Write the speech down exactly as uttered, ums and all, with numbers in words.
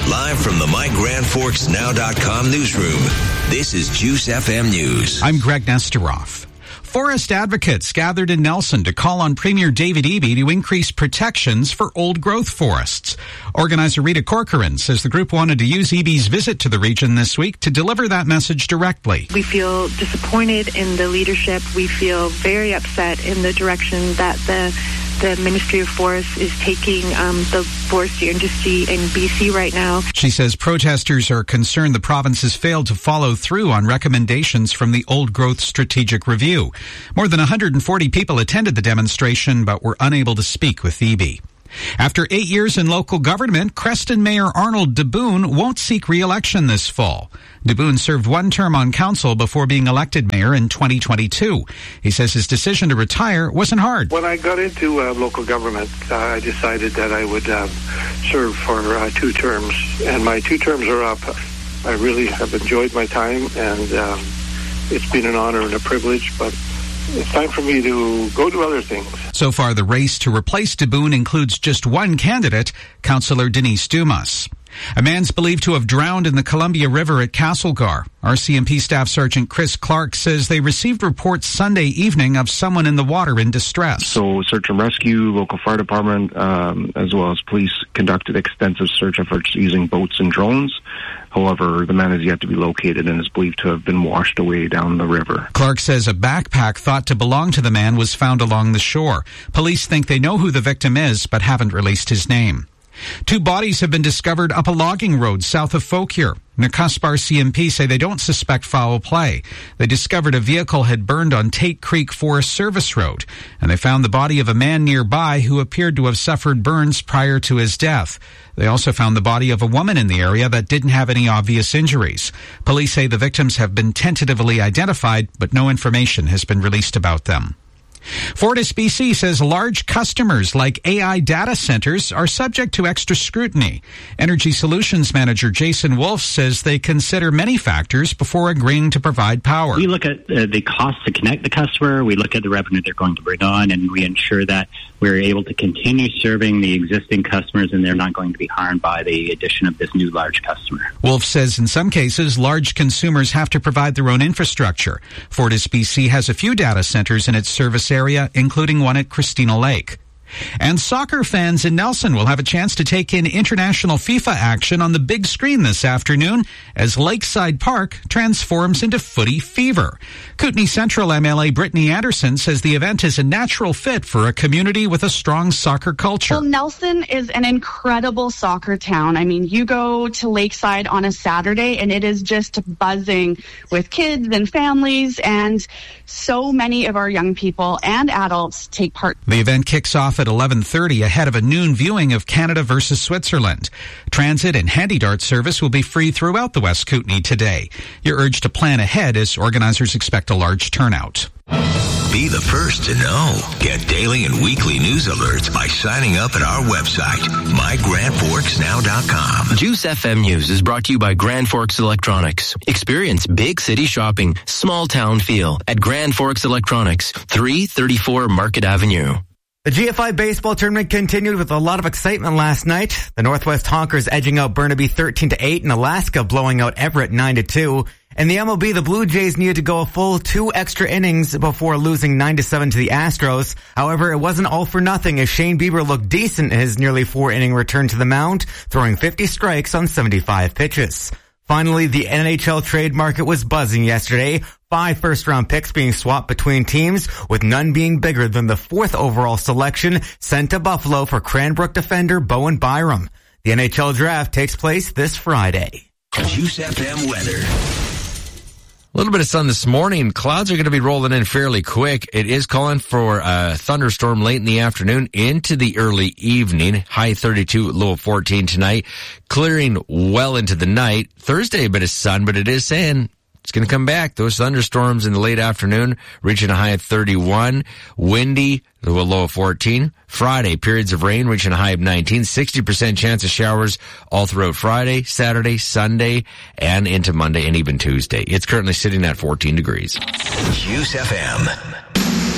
Live from the My Grand Forks Now dot com newsroom, this is Juice F M News. I'm Greg Nesteroff. Forest advocates gathered in Nelson to call on Premier David Eby to increase protections for old-growth forests. Organizer Rita Corcoran says the group wanted to use Eby's visit to the region this week to deliver that message directly. We feel disappointed in the leadership. We feel very upset in the direction that the the Ministry of Forests is taking um, the forestry industry in B C right now. She says protesters are concerned the province has failed to follow through on recommendations from the Old Growth Strategic Review. More than one hundred forty people attended the demonstration but were unable to speak with Eby. After eight years in local government, Creston Mayor Arnold DeBoon won't seek re-election this fall. DeBoon served one term on council before being elected mayor in twenty twenty-two. He says his decision to retire wasn't hard. When I got into uh, local government, uh, I decided that I would uh, serve for uh, two terms, and my two terms are up. I really have enjoyed my time, and um, it's been an honor and a privilege, but it's time for me to go do other things. So far, the race to replace DeBoon includes just one candidate, Councillor Denise Dumas. A man's believed to have drowned in the Columbia River at Castlegar. R C M P Staff Sergeant Chris Clark says they received reports Sunday evening of someone in the water in distress. So search and rescue, local fire department, um, as well as police conducted extensive search efforts using boats and drones. However, the man is yet to be located and is believed to have been washed away down the river. Clark says a backpack thought to belong to the man was found along the shore. Police think they know who the victim is, but haven't released his name. Two bodies have been discovered up a logging road south of Fauquier. Nakusp R C M P say they don't suspect foul play. They discovered a vehicle had burned on Tate Creek Forest Service Road, and they found the body of a man nearby who appeared to have suffered burns prior to his death. They also found the body of a woman in the area that didn't have any obvious injuries. Police say the victims have been tentatively identified, but no information has been released about them. Fortis B C says large customers like A I data centers are subject to extra scrutiny. Energy Solutions Manager Jason Wolf says they consider many factors before agreeing to provide power. We look at uh, the cost to connect the customer, we look at the revenue they're going to bring on, and we ensure that we're able to continue serving the existing customers and they're not going to be harmed by the addition of this new large customer. Wolf says in some cases, large consumers have to provide their own infrastructure. Fortis B C has a few data centers in its service area, including one at Christina Lake. And soccer fans in Nelson will have a chance to take in international FIFA action on the big screen this afternoon as Lakeside Park transforms into footy fever. Kootenay Central M L A Brittany Anderson says the event is a natural fit for a community with a strong soccer culture. Well, Nelson is an incredible soccer town. I mean, you go to Lakeside on a Saturday and it is just buzzing with kids and families, and so many of our young people and adults take part. The event kicks off at eleven thirty ahead of a noon viewing of Canada versus Switzerland. Transit and handy dart service will be free throughout the West Kootenay today. You're urged to plan ahead as organizers expect a large turnout. Be the first to know. Get daily and weekly news alerts by signing up at our website, my grand forks now dot com. Juice F M News is brought to you by Grand Forks Electronics. Experience big city shopping, small town feel at Grand Forks Electronics, three thirty-four Market Avenue. The G F I baseball tournament continued with a lot of excitement last night. The Northwest Honkers edging out Burnaby thirteen to eight and Alaska blowing out Everett nine to two. In the M L B, the Blue Jays needed to go a full two extra innings before losing nine to seven to the Astros. However, it wasn't all for nothing as Shane Bieber looked decent in his nearly four inning return to the mound, throwing fifty strikes on seventy-five pitches. Finally, the N H L trade market was buzzing yesterday. Five first-round picks being swapped between teams, with none being bigger than the fourth overall selection sent to Buffalo for Cranbrook defender Bowen Byram. The N H L draft takes place this Friday. Juice F M weather. A little bit of sun this morning. Clouds are going to be rolling in fairly quick. It is calling for a thunderstorm late in the afternoon into the early evening. High thirty-two, low fourteen tonight. Clearing well into the night. Thursday, a bit of sun, but it is saying it's going to come back. Those thunderstorms in the late afternoon, reaching a high of thirty-one. Windy, a low of fourteen. Friday, periods of rain, reaching a high of nineteen. sixty percent chance of showers all throughout Friday, Saturday, Sunday, and into Monday and even Tuesday. It's currently sitting at fourteen degrees. Juice F M.